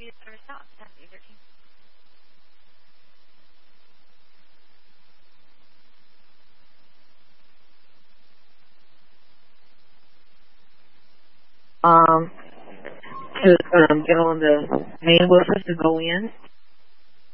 To get on the main website to go in.